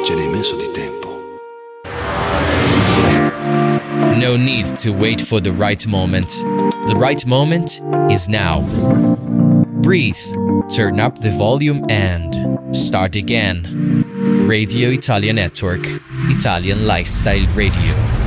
Ce ne hai messo di tempo. No need to wait for the right moment. The right moment is now. Breathe, turn up the volume and start again. Radio Italia Network, Italian Lifestyle Radio.